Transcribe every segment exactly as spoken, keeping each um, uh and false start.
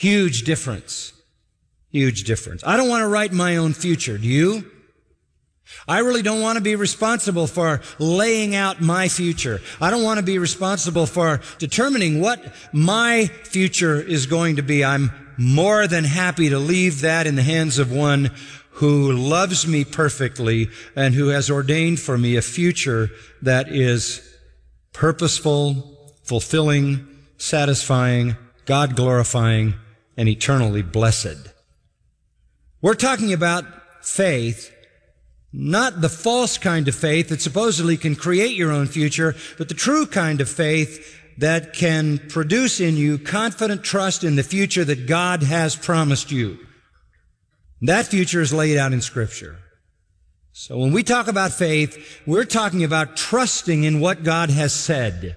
Huge difference. Huge difference. I don't want to write my own future. Do you? I really don't want to be responsible for laying out my future. I don't want to be responsible for determining what my future is going to be. I'm more than happy to leave that in the hands of one who loves me perfectly and who has ordained for me a future that is purposeful, fulfilling, satisfying, God-glorifying, and eternally blessed. We're talking about faith, not the false kind of faith that supposedly can create your own future, but the true kind of faith that can produce in you confident trust in the future that God has promised you. That future is laid out in Scripture. So when we talk about faith, we're talking about trusting in what God has said.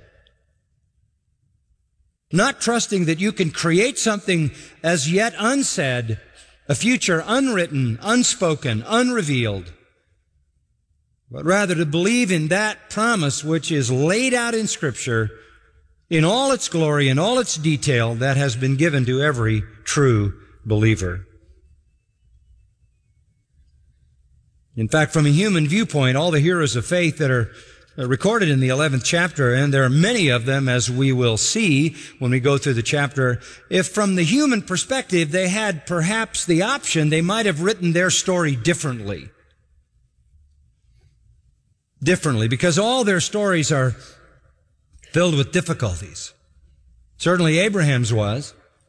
Not trusting that you can create something as yet unsaid, a future unwritten, unspoken, unrevealed, but rather to believe in that promise which is laid out in Scripture in all its glory and all its detail that has been given to every true believer. In fact, from a human viewpoint, all the heroes of faith that are recorded in the eleventh chapter, and there are many of them, as we will see when we go through the chapter, if from the human perspective they had perhaps the option, they might have written their story differently. Differently, because all their stories are filled with difficulties. Certainly Abraham's was.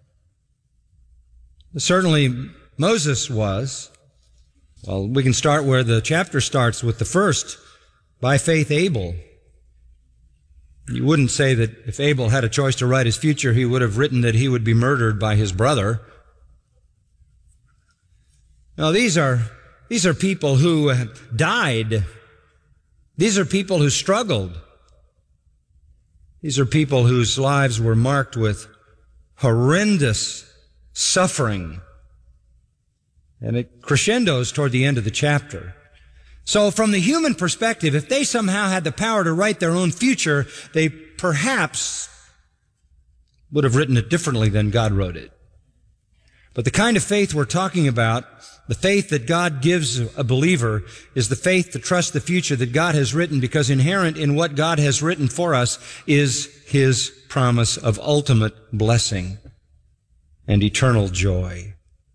Certainly Moses was. Well, we can start where the chapter starts with the first, by faith Abel. You wouldn't say that if Abel had a choice to write his future, he would have written that he would be murdered by his brother. Now, these are, these are people who died. These are people who struggled. These are people whose lives were marked with horrendous suffering. And it crescendos toward the end of the chapter. So from the human perspective, if they somehow had the power to write their own future, they perhaps would have written it differently than God wrote it. But the kind of faith we're talking about, the faith that God gives a believer, is the faith to trust the future that God has written, because inherent in what God has written for us is His promise of ultimate blessing and eternal joy.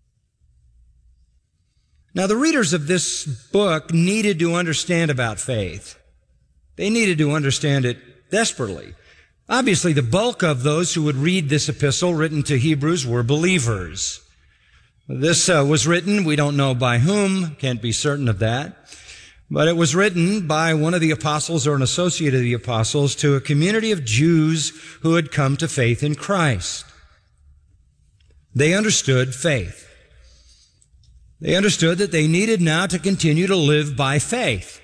Now, the readers of this book needed to understand about faith. They needed to understand it desperately. Obviously, the bulk of those who would read this epistle written to Hebrews were believers. This uh, was written, we don't know by whom, can't be certain of that, but it was written by one of the apostles or an associate of the apostles to a community of Jews who had come to faith in Christ. They understood faith. They understood that they needed now to continue to live by faith.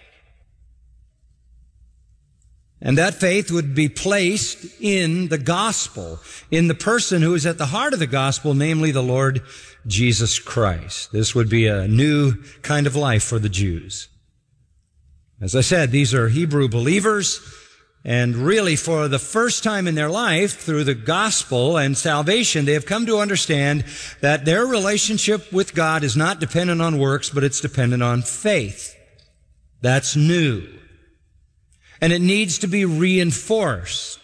And that faith would be placed in the gospel, in the person who is at the heart of the gospel, namely the Lord Jesus Christ. This would be a new kind of life for the Jews. As I said, these are Hebrew believers, and really for the first time in their life, through the gospel and salvation, they have come to understand that their relationship with God is not dependent on works, but it's dependent on faith. That's new. And it needs to be reinforced.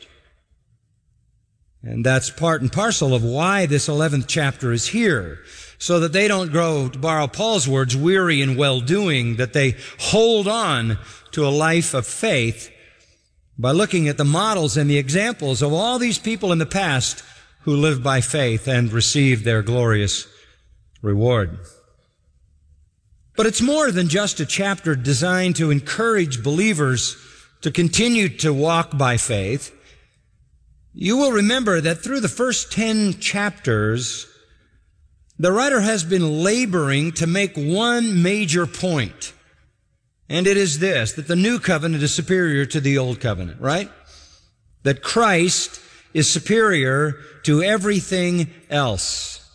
And that's part and parcel of why this eleventh chapter is here, so that they don't grow, to borrow Paul's words, weary in well-doing, that they hold on to a life of faith by looking at the models and the examples of all these people in the past who lived by faith and received their glorious reward. But it's more than just a chapter designed to encourage believers to continue to walk by faith. You will remember that through the first ten chapters, the writer has been laboring to make one major point. And it is this, that the new covenant is superior to the old covenant, right? That Christ is superior to everything else.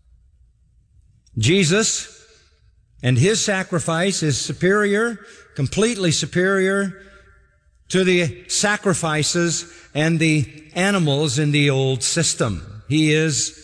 Jesus and His sacrifice is superior, completely superior to the sacrifices and the animals in the old system. He is